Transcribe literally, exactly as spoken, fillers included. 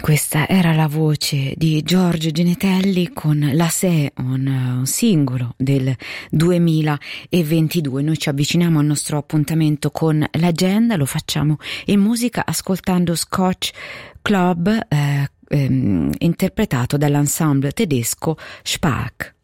Questa era la voce di Giorgio Genetelli con La Se, un, un singolo del duemilaventidue. Noi ci avviciniamo al nostro appuntamento con l'agenda, lo facciamo in musica ascoltando Scotch Club, eh, ehm, interpretato dall'ensemble tedesco Spark.